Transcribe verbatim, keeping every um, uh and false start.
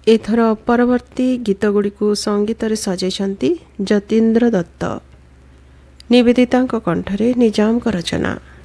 एथर परवर्ती गीतगुड़िक संगीत सजाइछन्ति जतीन्द्र दत्त। निवेदिता कंठरे निजाम रचना।